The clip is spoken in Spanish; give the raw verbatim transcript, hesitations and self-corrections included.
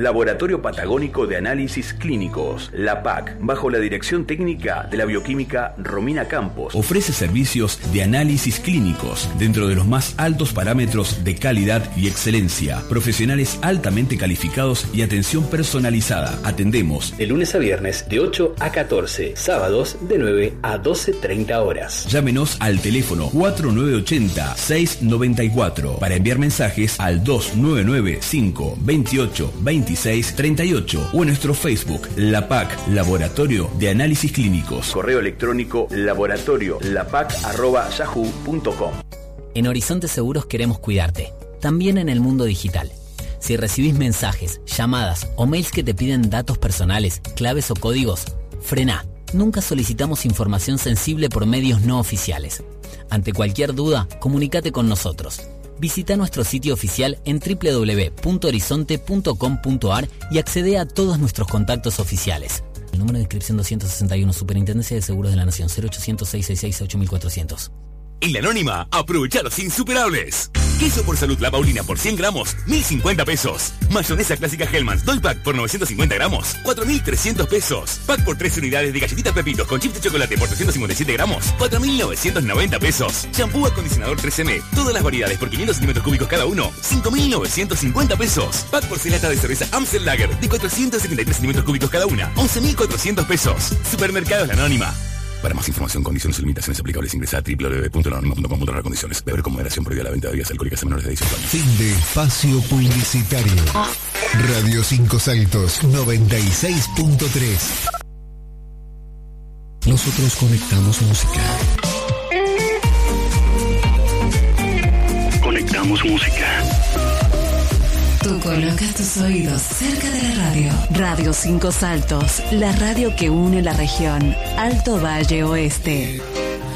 Laboratorio Patagónico de Análisis Clínicos, La P A C, bajo la dirección técnica de la bioquímica Romina Campos. Ofrece servicios de análisis clínicos dentro de los más altos parámetros de calidad y excelencia. Profesionales altamente calificados y atención personalizada. Atendemos de lunes a viernes de ocho a catorce, sábados de nueve a doce treinta horas. Llámenos al teléfono cuatro nueve ocho cero, seis nueve cuatro para enviar mensajes al dos nueve nueve cinco veintiocho veintiséis treinta y ocho o en nuestro Facebook La P A C, Laboratorio de Análisis Clínicos. Correo electrónico laboratorio lapac arroba yahoo punto com. En Horizonte Seguros queremos cuidarte, también en el mundo digital. Si recibís mensajes, llamadas o mails que te piden datos personales, claves o códigos, frená. Nunca solicitamos información sensible por medios no oficiales. Ante cualquier duda, comunícate con nosotros. Visita nuestro sitio oficial en doble u doble u doble u punto horizonte punto com punto a r y accede a todos nuestros contactos oficiales. El número de inscripción doscientos sesenta y uno, Superintendencia de Seguros de la Nación, cero ochocientos, seiscientos sesenta y seis, ocho mil cuatrocientos. En La Anónima, aprovecha los insuperables. Queso por salud La Paulina por cien gramos, mil cincuenta pesos. Mayonesa clásica Hellmann's Doy Pack por novecientos cincuenta gramos, cuatro mil trescientos pesos. Pack por tres unidades de galletitas Pepitos con chips de chocolate por trescientos cincuenta y siete gramos, cuatro mil novecientos noventa pesos. Shampoo acondicionador tres eme, todas las variedades por quinientos centímetros cúbicos cada uno, cinco mil novecientos cincuenta pesos. Pack por seis latas de cerveza Amstel Lager de cuatrocientos setenta y tres centímetros cúbicos cada una, once mil cuatrocientos pesos. Supermercados La Anónima. Para más información, condiciones y limitaciones aplicables, ingresa a doble u doble u doble u punto la anónima punto com punto a r condiciones. Beber con moderación, prohibida la venta de bebidas alcohólicas a menores de dieciocho años. Fin de espacio publicitario. Radio Cinco Saltos noventa y seis punto tres. Nosotros conectamos música. Conectamos música. Tú colocas tus oídos cerca de la radio. Radio Cinco Saltos, la radio que une la región Alto Valle Oeste.